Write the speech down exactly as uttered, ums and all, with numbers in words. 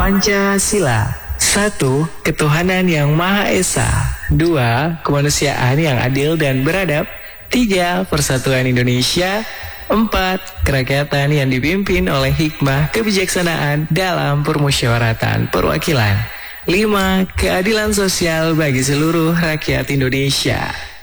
Pancasila. Satu, ketuhanan yang Maha Esa. Dua, kemanusiaan yang adil dan beradab. Tiga, persatuan Indonesia. Empat, kerakyatan yang dipimpin oleh hikmah kebijaksanaan dalam permusyawaratan perwakilan. Lima, keadilan sosial bagi seluruh rakyat Indonesia.